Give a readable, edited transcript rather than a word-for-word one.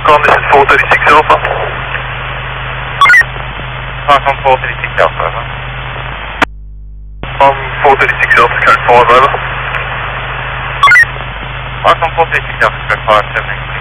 Falcon, this is 436 Alpha. Falcon 436 Alpha, over. 436 Alpha, code 5, over. Falcon 436 Alpha, code 5, 7.